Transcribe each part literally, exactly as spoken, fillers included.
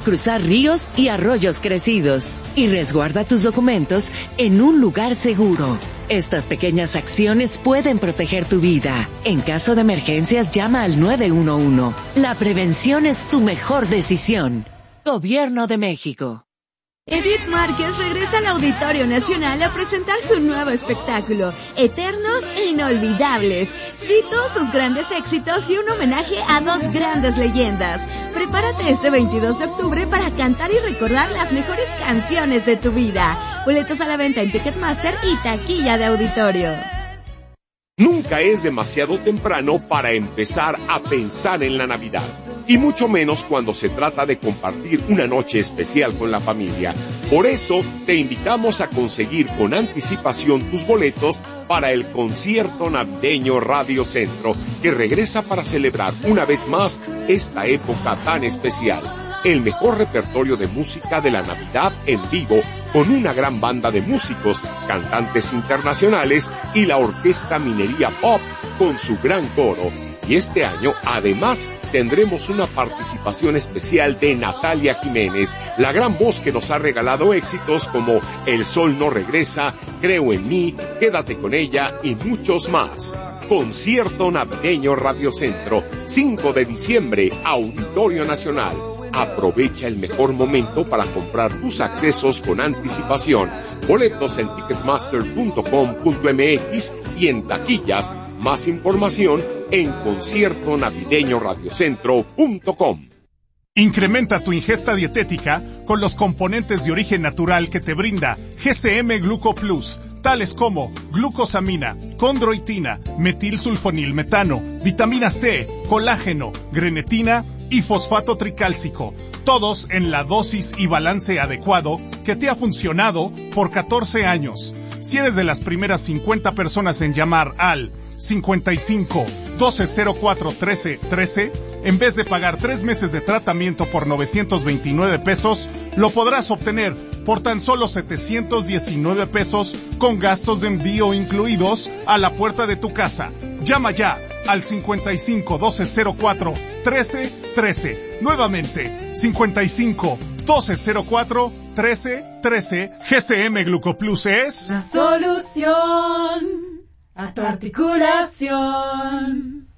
cruzar ríos y arroyos crecidos. Y resguarda tus documentos en un lugar seguro. Estas pequeñas acciones pueden proteger tu vida. En caso de emergencias, llama al nueve uno uno. La prevención es tu mejor decisión. Gobierno de México. Edith Márquez regresa al Auditorio Nacional a presentar su nuevo espectáculo, Eternos e Inolvidables. Cito sus grandes éxitos y un homenaje a dos grandes leyendas. Prepárate este veintidós de octubre para cantar y recordar las mejores canciones de tu vida. Boletos a la venta en Ticketmaster y taquilla de auditorio. Nunca es demasiado temprano para empezar a pensar en la Navidad, y mucho menos cuando se trata de compartir una noche especial con la familia. Por eso, te invitamos a conseguir con anticipación tus boletos para el concierto navideño Radio Centro, que regresa para celebrar una vez más esta época tan especial. El mejor repertorio de música de la Navidad en vivo, con una gran banda de músicos, cantantes internacionales y la Orquesta Minería Pop con su gran coro. Y este año, además, tendremos una participación especial de Natalia Jiménez, la gran voz que nos ha regalado éxitos como El Sol No Regresa, Creo en Mí, Quédate con Ella y muchos más. Concierto Navideño Radio Centro, cinco de diciembre, Auditorio Nacional. Aprovecha el mejor momento para comprar tus accesos con anticipación. Boletos en ticketmaster punto com punto m x y en taquillas. Más información en concierto navideño radiocentro punto com. Incrementa tu ingesta dietética con los componentes de origen natural que te brinda G C M Gluco Plus, tales como glucosamina, condroitina, metilsulfonilmetano, vitamina C, colágeno, grenetina y fosfato tricálcico, todos en la dosis y balance adecuado que te ha funcionado por catorce años. Si eres de las primeras cincuenta personas en llamar al cincuenta y cinco, doce cero cuatro, trece, trece, en vez de pagar tres meses de tratamiento por novecientos veintinueve pesos, lo podrás obtener por tan solo setecientos diecinueve pesos con gastos de envío incluidos a la puerta de tu casa. Llama ya al cincuenta y cinco, doce cero cuatro, trece, trece. Nuevamente, cincuenta y cinco, doce cero cuatro, trece, trece. G C M Glucoplus es la solución a tu articulación.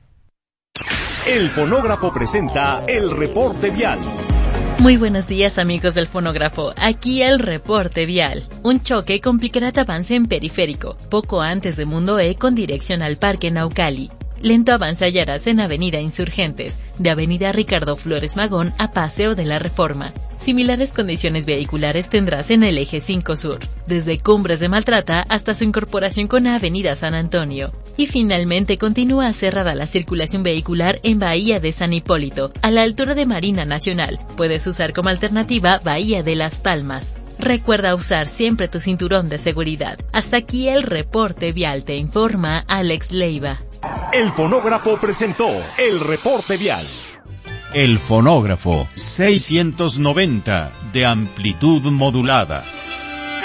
El Fonógrafo presenta el reporte vial. Muy buenos días, amigos del Fonógrafo. Aquí el reporte vial. Un choque complicará tu avance en periférico, poco antes de Mundo E con dirección al Parque Naucali. Lento avance hallarás en Avenida Insurgentes, de Avenida Ricardo Flores Magón a Paseo de la Reforma. Similares condiciones vehiculares tendrás en el Eje cinco Sur, desde Cumbres de Maltrata hasta su incorporación con Avenida San Antonio. Y finalmente continúa cerrada la circulación vehicular en Bahía de San Hipólito, a la altura de Marina Nacional. Puedes usar como alternativa Bahía de Las Palmas. Recuerda usar siempre tu cinturón de seguridad. Hasta aquí el reporte vial, te informa Alex Leiva. El Fonógrafo presentó el reporte vial. El Fonógrafo seiscientos noventa de amplitud modulada.